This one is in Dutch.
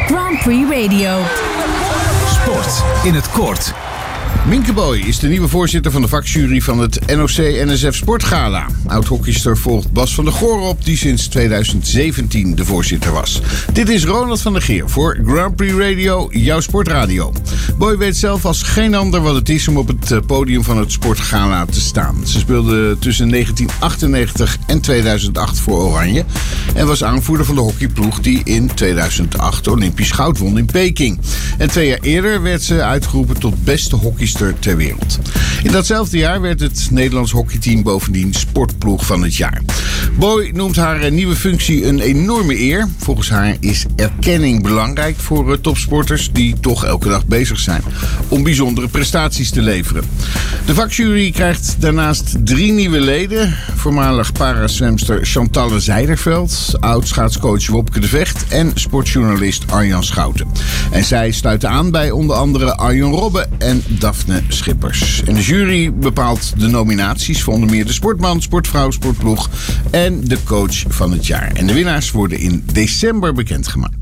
Grand Prix Radio. Sport in het kort. Minke Boy is de nieuwe voorzitter van de vakjury van het NOC-NSF Sportgala. Oud-hockeyster volgt Bas van der Goor op, die sinds 2017 de voorzitter was. Dit is Ronald van der Geer voor Grand Prix Radio, jouw sportradio. Boy weet zelf als geen ander wat het is om op het podium van het Sportgala te staan. Ze speelde tussen 1998 en 2008 voor Oranje en was aanvoerder van de hockeyploeg die in 2008 Olympisch goud won in Peking. En 2 jaar eerder werd ze uitgeroepen tot beste hockeyster ter wereld. In datzelfde jaar werd het Nederlands hockeyteam bovendien sportploeg van het jaar. Boy noemt haar nieuwe functie een enorme eer. Volgens haar is erkenning belangrijk voor topsporters die toch elke dag bezig zijn om bijzondere prestaties te leveren. De vakjury krijgt daarnaast 3 nieuwe leden. Voormalig parazwemster Chantalle Zijderveld, oud-schaatscoach Wopke de Vecht en sportjournalist Arjan Schouten. En zij sluiten aan bij onder andere Arjen Robben en Daphne Schippers. En de jury bepaalt de nominaties voor onder meer de sportman, sportvrouw, sportploeg en de coach van het jaar. En de winnaars worden in december bekendgemaakt.